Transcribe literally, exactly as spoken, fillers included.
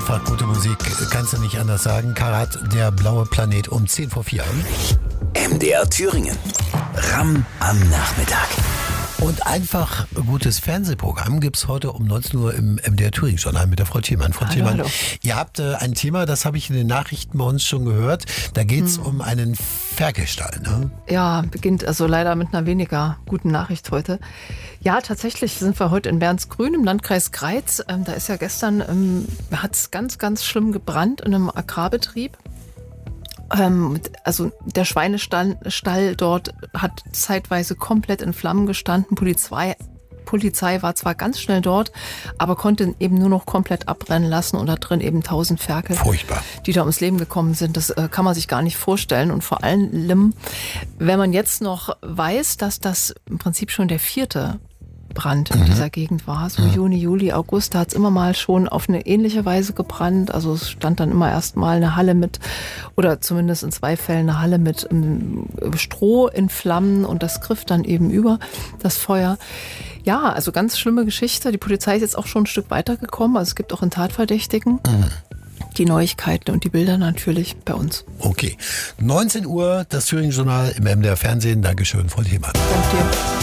Einfach gute Musik, kannst du nicht anders sagen. Karat, der blaue Planet um zehn vor vier. M D R Thüringen. Ram am Nachmittag. Und einfach gutes Fernsehprogramm gibt es heute um neunzehn Uhr im M D R Thüringen Journal mit der Frau Thielmann. Frau Hallo, Thielmann, hallo. Ihr habt äh, ein Thema, das habe ich in den Nachrichten bei uns schon gehört. Da geht es hm. um einen Ferkelstall, ne? Ja, beginnt also leider mit einer weniger guten Nachricht heute. Ja, tatsächlich sind wir heute in Bernsgrün im Landkreis Greiz. Ähm, da ist ja gestern, ähm, hat es ganz, ganz schlimm gebrannt in einem Agrarbetrieb. Ähm, also der Schweinestall Stall dort hat zeitweise komplett in Flammen gestanden. Polizei, Polizei war zwar ganz schnell dort, aber konnte ihn eben nur noch komplett abbrennen lassen und da drin eben tausend Ferkel, Furchtbar. die da ums Leben gekommen sind. Das äh, kann man sich gar nicht vorstellen. Und vor allem, wenn man jetzt noch weiß, dass das im Prinzip schon der vierte Brand in mhm. dieser Gegend war. So mhm. Juni, Juli, August, da hat es immer mal schon auf eine ähnliche Weise gebrannt. Also es stand dann immer erst mal eine Halle mit, oder zumindest in zwei Fällen eine Halle mit um, Stroh in Flammen und das griff dann eben über das Feuer. Ja, also ganz schlimme Geschichte. Die Polizei ist jetzt auch schon ein Stück weitergekommen. Also es gibt auch einen Tatverdächtigen. Mhm. Die Neuigkeiten und die Bilder natürlich bei uns. Okay. neunzehn Uhr, das Thüringen Journal im M D R Fernsehen. Dankeschön, Frau Thielmann. Danke dir.